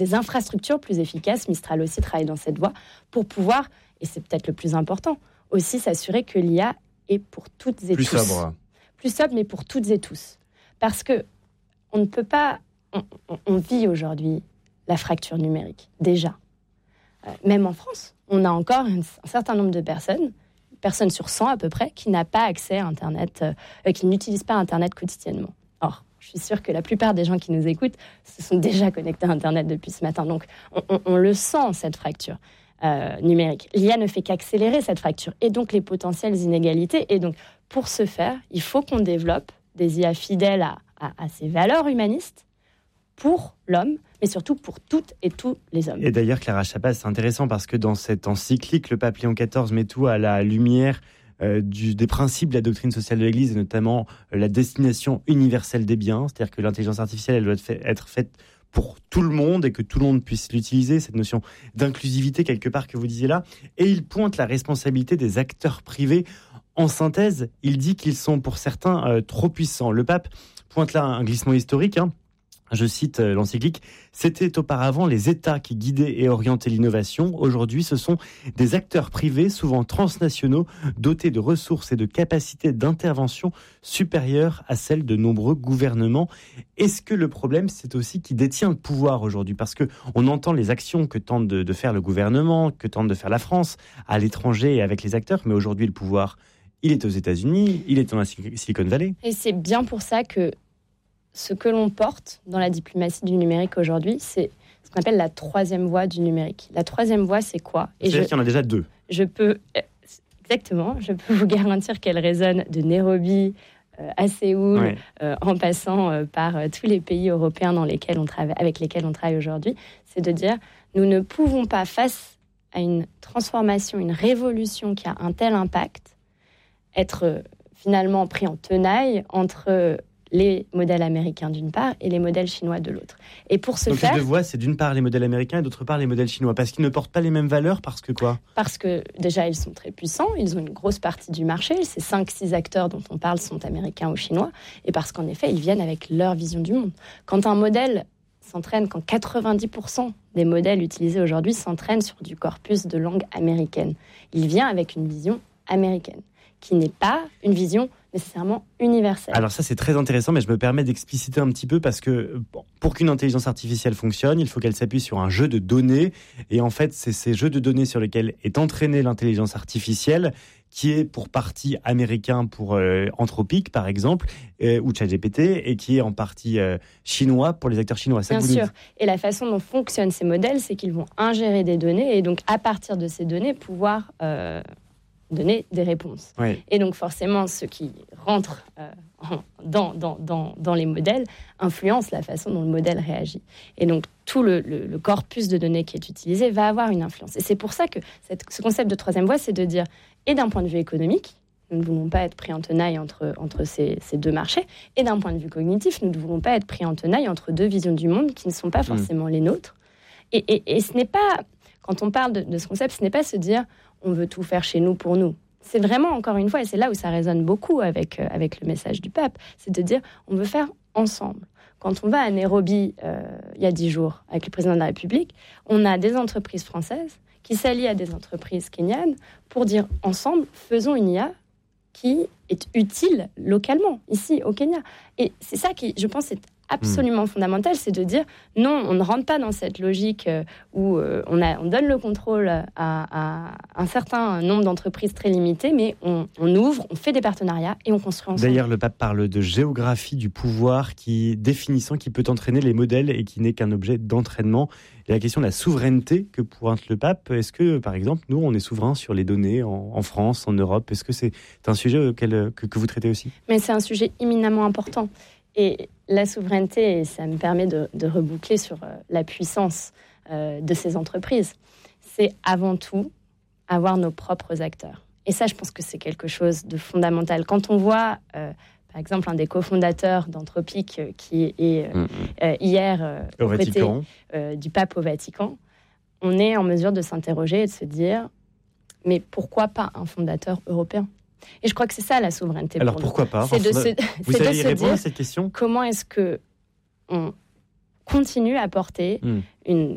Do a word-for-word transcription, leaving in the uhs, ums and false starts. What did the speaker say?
des infrastructures plus efficaces. Mistral aussi travaille dans cette voie pour pouvoir, et c'est peut-être le plus important, aussi s'assurer que l'I A est pour toutes et plus tous. Plus sobre. Plus sobre, mais pour toutes et tous. Parce que on ne peut pas... On, on, on vit aujourd'hui la fracture numérique, déjà. Euh, même en France, on a encore un, un certain nombre de personnes, personne sur cent à peu près, qui n'a pas accès à Internet, euh, qui n'utilisent pas Internet quotidiennement. Or, je suis sûre que la plupart des gens qui nous écoutent se sont déjà connectés à Internet depuis ce matin. Donc, on, on, on le sent, cette fracture euh, numérique. L'I A ne fait qu'accélérer cette fracture et donc les potentielles inégalités. Et donc, pour ce faire, il faut qu'on développe des I A fidèles à, à, à ces valeurs humanistes pour l'homme, mais surtout pour toutes et tous les hommes. Et d'ailleurs, Clara Chapas, c'est intéressant parce que dans cette encyclique, le pape Léon quatorze met tout à la lumière euh, du, des principes de la doctrine sociale de l'Église, et notamment euh, la destination universelle des biens, c'est-à-dire que l'intelligence artificielle, elle doit être, fait, être faite pour tout le monde et que tout le monde puisse l'utiliser, cette notion d'inclusivité quelque part que vous disiez là. Et il pointe la responsabilité des acteurs privés. En synthèse, il dit qu'ils sont pour certains euh, trop puissants. Le pape pointe là un glissement historique, hein. Je cite l'encyclique, « C'était auparavant les États qui guidaient et orientaient l'innovation. Aujourd'hui, ce sont des acteurs privés, souvent transnationaux, dotés de ressources et de capacités d'intervention supérieures à celles de nombreux gouvernements. » Est-ce que le problème, c'est aussi qui détient le pouvoir aujourd'hui ? Parce qu'on entend les actions que tente de, de faire le gouvernement, que tente de faire la France, à l'étranger et avec les acteurs, mais aujourd'hui, le pouvoir, il est aux États-Unis, il est dans la Silicon Valley. Et c'est bien pour ça que ce que l'on porte dans la diplomatie du numérique aujourd'hui, c'est ce qu'on appelle la troisième voie du numérique. La troisième voie, c'est quoi ? Et C'est-à-dire je, qu'il y en a déjà deux. Je peux, exactement, je peux vous garantir qu'elle résonne de Nairobi euh, à Séoul, ouais. euh, en passant euh, par euh, tous les pays européens dans lesquels on travaille, avec lesquels on travaille aujourd'hui. C'est de dire, nous ne pouvons pas, face à une transformation, une révolution qui a un tel impact, être euh, finalement pris en tenaille entre... Euh, les modèles américains d'une part et les modèles chinois de l'autre. Et pour ce Donc faire... les deux voies, c'est d'une part les modèles américains et d'autre part les modèles chinois. Parce qu'ils ne portent pas les mêmes valeurs, parce que quoi ? Parce que déjà, ils sont très puissants, ils ont une grosse partie du marché. Ces cinq six acteurs dont on parle sont américains ou chinois. Et parce qu'en effet, ils viennent avec leur vision du monde. Quand un modèle s'entraîne, quand quatre-vingt-dix pour cent des modèles utilisés aujourd'hui s'entraînent sur du corpus de langue américaine, il vient avec une vision américaine, qui n'est pas une vision nécessairement universelle. Alors ça, c'est très intéressant, mais je me permets d'expliciter un petit peu parce que pour qu'une intelligence artificielle fonctionne, il faut qu'elle s'appuie sur un jeu de données. Et en fait, c'est ces jeux de données sur lesquels est entraînée l'intelligence artificielle qui est pour partie américain pour euh, Anthropic, par exemple, euh, ou ChatGPT, et qui est en partie euh, chinois pour les acteurs chinois. Ça, Bien sûr. Et la façon dont fonctionnent ces modèles, c'est qu'ils vont ingérer des données et donc, à partir de ces données, pouvoir... Euh, donner des réponses. Oui. Et donc forcément, ceux qui rentrent euh, dans, dans, dans, dans les modèles influencent la façon dont le modèle réagit. Et donc tout le, le, le corpus de données qui est utilisé va avoir une influence. Et c'est pour ça que cette, ce concept de troisième voie, c'est de dire, et d'un point de vue économique, nous ne voulons pas être pris en tenaille entre, entre ces, ces deux marchés, et d'un point de vue cognitif, nous ne voulons pas être pris en tenaille entre deux visions du monde qui ne sont pas forcément mmh. les nôtres. Et, et, et ce n'est pas, quand on parle de, de ce concept, ce n'est pas se dire on veut tout faire chez nous pour nous. C'est vraiment, encore une fois, et c'est là où ça résonne beaucoup avec, euh, avec le message du pape, c'est de dire on veut faire ensemble. Quand on va à Nairobi, euh, il y a dix jours, avec le président de la République, on a des entreprises françaises qui s'allient à des entreprises kenyanes pour dire ensemble, faisons une I A qui est utile localement, ici, au Kenya. Et c'est ça qui, je pense, est absolument mmh. fondamental, c'est de dire non, on ne rentre pas dans cette logique où on, a, on donne le contrôle à, à un certain nombre d'entreprises très limitées, mais on, on ouvre, on fait des partenariats et on construit ensemble. D'ailleurs, le pape parle de géographie du pouvoir qui définissant qui peut entraîner les modèles et qui n'est qu'un objet d'entraînement. Et la question de la souveraineté que pointe le pape, est-ce que, par exemple, nous, on est souverain sur les données en, en France, en Europe ? Est-ce que c'est un sujet auquel, que, que vous traitez aussi ? Mais c'est un sujet éminemment important. Et la souveraineté, et ça me permet de, de reboucler sur euh, la puissance euh, de ces entreprises, c'est avant tout avoir nos propres acteurs. Et ça, je pense que c'est quelque chose de fondamental. Quand on voit, euh, par exemple, un des cofondateurs d'Anthropic euh, qui est euh, mmh. euh, hier euh, au prêté, euh, du pape au Vatican, on est en mesure de s'interroger et de se dire, mais pourquoi pas un fondateur européen ? Et je crois que c'est ça la souveraineté. Alors pour pourquoi nous. pas c'est de se, Vous c'est savez de y se répondre dire à cette question ? Comment est-ce que on continue à porter mmh. une